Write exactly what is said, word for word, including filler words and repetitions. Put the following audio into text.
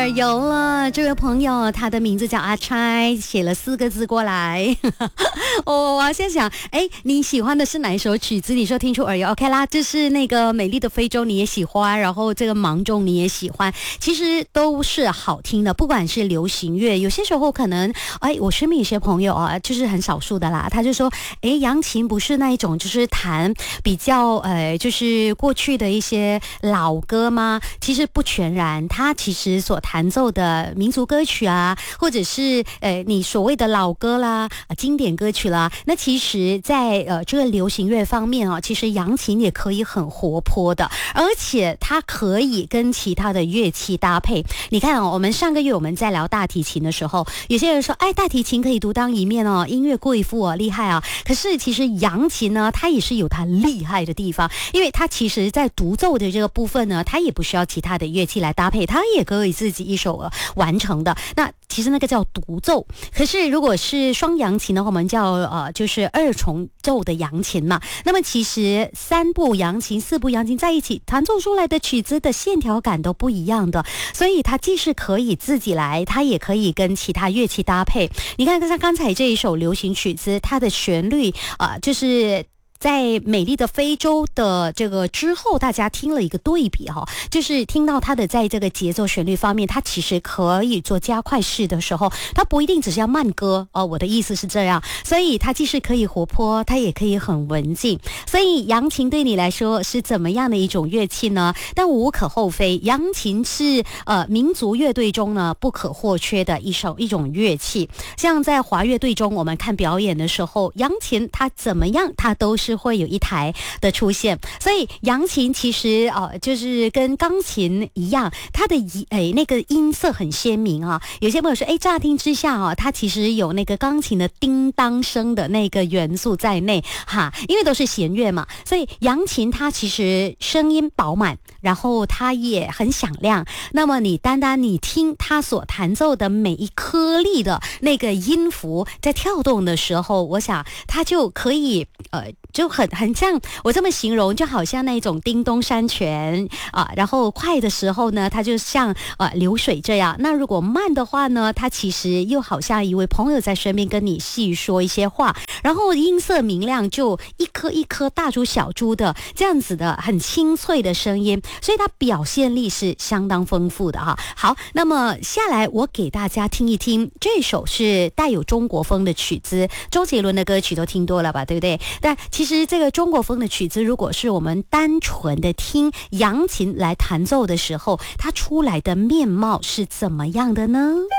耳油了，这位朋友他的名字叫阿拆，写了四个字过来。哦，我先想，哎，你喜欢的是哪一首曲子？你说听出耳油 ，OK 啦，这是那个美丽的非洲你也喜欢，然后这个芒种你也喜欢，其实都是好听的，不管是流行乐，有些时候可能，哎，我身边有些朋友啊，就是很少数的啦，他就说，哎，扬琴不是那一种，就是弹比较呃，就是过去的一些老歌吗？其实不全然，他其实所弹奏的民族歌曲啊，或者是呃你所谓的老歌啦、呃、经典歌曲啦，那其实在呃这个流行乐方面啊，其实扬琴也可以很活泼的，而且它可以跟其他的乐器搭配。你看哦，我们上个月我们在聊大提琴的时候，有些人说，哎，大提琴可以独当一面哦，音乐贵妇哦，厉害啊。可是其实扬琴呢，它也是有它厉害的地方，因为它其实在独奏的这个部分呢，它也不需要其他的乐器来搭配，它也可以自己一手完成的。那其实那个叫独奏，可是如果是双扬琴的话，我们叫呃就是二重奏的扬琴嘛。那么其实三部扬琴、四部扬琴在一起弹奏出来的曲子的线条感都不一样的，所以它既是可以自己来，它也可以跟其他乐器搭配。你看，像刚才这一首流行曲子，它的旋律啊、呃，就是在美丽的非洲的这个之后，大家听了一个对比哈，就是听到它的在这个节奏旋律方面，它其实可以做加快式的时候，它不一定只是要慢歌哦。我的意思是这样，所以它既是可以活泼，它也可以很文静。所以扬琴对你来说是怎么样的一种乐器呢？但无可厚非，扬琴是呃民族乐队中呢不可或缺的一首一种乐器。像在华乐队中，我们看表演的时候，扬琴它怎么样，它都是会有一台的出现。所以扬琴其实呃就是跟钢琴一样，它的诶那个音色很鲜明啊。有些朋友说，诶乍听之下啊，它其实有那个钢琴的叮当声的那个元素在内哈，因为都是弦乐嘛，所以扬琴它其实声音饱满，然后它也很响亮。那么你单单你听它所弹奏的每一颗粒的那个音符在跳动的时候，我想它就可以呃就很很像，我这么形容，就好像那种叮咚山泉啊，然后快的时候呢，它就像呃流水这样。那如果慢的话呢，它其实又好像一位朋友在身边跟你细说一些话，然后音色明亮，就一颗一颗大珠小珠的这样子的很清脆的声音，所以它表现力是相当丰富的哈。好，那么下来我给大家听一听，这首是带有中国风的曲子，周杰伦的歌曲都听多了吧，对不对？但其实这个中国风的曲子，如果是我们单纯的听扬琴来弹奏的时候，它出来的面貌是怎么样的呢？